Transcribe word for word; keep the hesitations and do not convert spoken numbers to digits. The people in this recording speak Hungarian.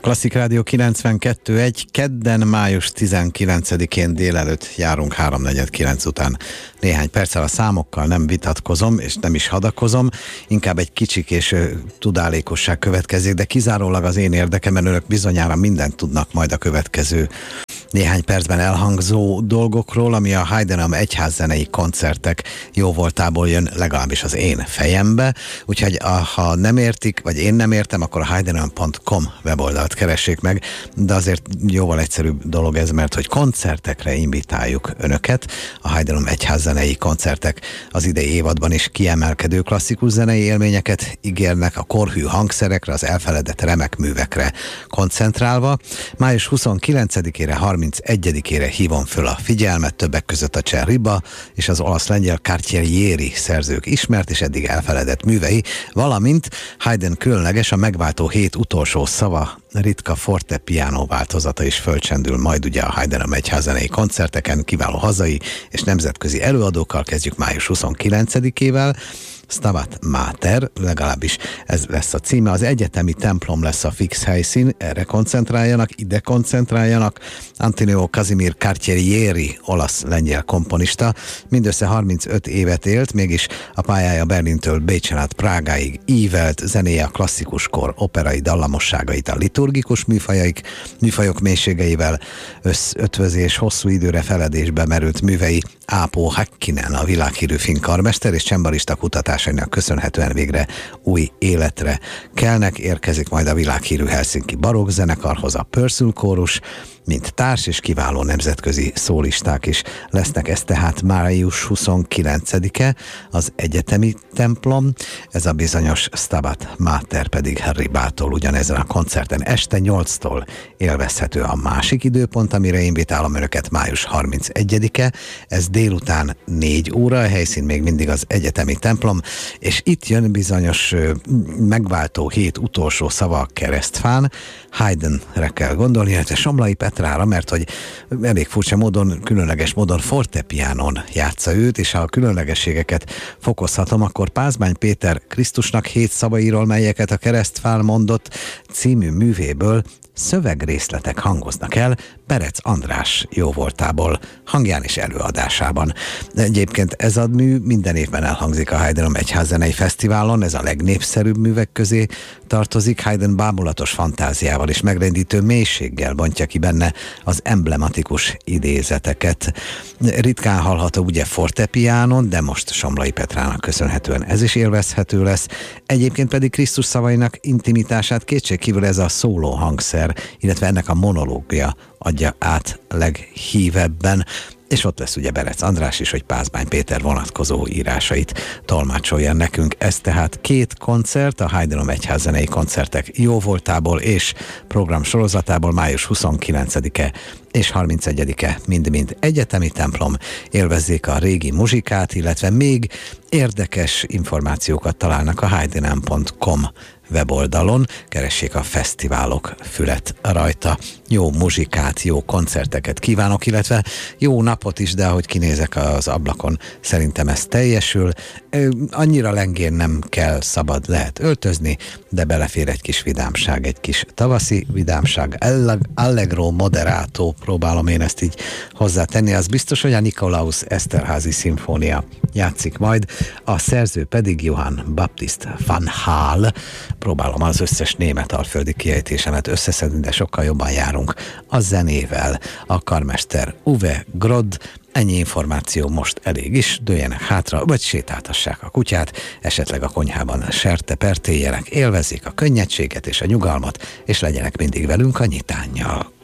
Klasszik Rádió kilencvenkettő egy, kedden május tizenkilencedikén délelőtt járunk háromnegyed kilenc után. Néhány perccel a számokkal nem vitatkozom, és nem is hadakozom, inkább egy kicsikés tudálékosság következik, de kizárólag az én érdekemen, önök bizonyára mindent tudnak majd a következő néhány percben elhangzó dolgokról, ami a Heidenheim egyházzenei koncertek jóvoltából jön, legalábbis az én fejembe. Úgyhogy a, ha nem értik, vagy én nem értem, akkor a heidenheim pont com weboldalt keressék meg, de azért jóval egyszerűbb dolog ez, mert hogy koncertekre invitáljuk önöket. A Heidenheim egyházzenei koncertek az idei évadban is kiemelkedő klasszikus zenei élményeket ígérnek, a korhű hangszerekre, az elfeledett remek művekre koncentrálva. május huszonkilencedikére, harmincegyedikére hívom föl a figyelmet, többek között a cseh Riba és az olasz-lengyel Cartierieri szerzők ismert és eddig elfeledett művei, valamint Haydn különleges, a megváltó hét utolsó szava ritka fortepiano változata is fölcsendül majd ugye a Heidenheim egyházzenei koncerteken, kiváló hazai és nemzetközi előadókkal. Kezdjük május huszonkilencedikével. Stabat Mater, legalábbis ez lesz a címe. Az egyetemi templom lesz a fix helyszín, erre koncentráljanak, ide koncentráljanak. Antonio Casimir Cartierieri, olasz-lengyel komponista, mindössze harmincöt évet élt, mégis a pályája Berlintől Bécsen át Prágáig ívelt, zenéje a klasszikus kor operai dallamosságait a liturgikus műfajaik, műfajok mélységeivel összötvözés, hosszú időre feledésbe merült művei Ápó Häkkinen, a világhírű finn karmester és csembalista kutatásainak köszönhetően végre új életre kelnek. Érkezik majd a világhírű helsinki barokk zenekarhoz a Pörsül kórus, mint társ és kiváló nemzetközi szólisták is lesznek. Ez tehát május huszonkilencedike, az egyetemi templom, ez a bizonyos Stabat Mater pedig Ribától ugyanezen a koncerten este nyolctól élvezhető. A másik időpont, amire invitálom önöket, május harmincegyedike, ez délután négy óra, a helyszín még mindig az egyetemi templom, és itt jön bizonyos megváltó hét utolsó szava a keresztfán. Haydnre kell gondolni, illetve Somlai Petrára, mert hogy elég furcsa módon, különleges módon fortepiánon játsza őt, és ha a különlegességeket fokozhatom, akkor Pázmány Péter Krisztusnak hét szavairól, melyeket a keresztfán mondott című művéből szövegrészletek hangoznak el Berec András jóvoltából, hangján és előadásában. De egyébként ez a mű minden évben elhangzik a Heidenheim egyházzenei fesztiválon, ez a legnépszerűbb művek közé tartozik. Haydn bámulatos fantáziával és megrendítő mélységgel bontja ki benne az emblematikus idézeteket. Ritkán hallható ugye fortepiánon, de most Somlai Petrának köszönhetően ez is élvezhető lesz. Egyébként pedig Krisztus szavainak intimitását kétségkívül ez a szóló hangszer, illetve ennek a monológia adja át leghívebben, és ott lesz ugye Berec András is, hogy Pázmány Péter vonatkozó írásait tolmácsolja nekünk. Ez tehát két koncert, a Heidenheim egyházzenei koncertek jóvoltából és program sorozatából május huszonkilencedike és harmincegyedike mind-mind egyetemi templom. Élvezzék a régi muzsikát, illetve még érdekes információkat találnak a heidenheim pont com weboldalon, keressék a fesztiválok fület rajta. Jó muzsikát, jó koncerteket kívánok, illetve jó napot is, de ahogy kinézek az ablakon, szerintem ez teljesül. Annyira lengén nem kell, szabad, lehet öltözni, de belefér egy kis vidámság, egy kis tavaszi vidámság. Allegro moderato, próbálom én ezt így hozzátenni. Az biztos, hogy a Nikolaus Eszterházy szimfónia játszik majd, a szerző pedig Johann Baptist van Hall. Próbálom az összes német alföldi kiejtésemet összeszedni, de sokkal jobban járunk a zenével. A karmester Uwe Grodd. Ennyi információ most elég is, dőljenek hátra, vagy sétáltassák a kutyát, esetleg a konyhában sertepertéljenek, élvezzék a könnyedséget és a nyugalmat, és legyenek mindig velünk a nyitánnyal.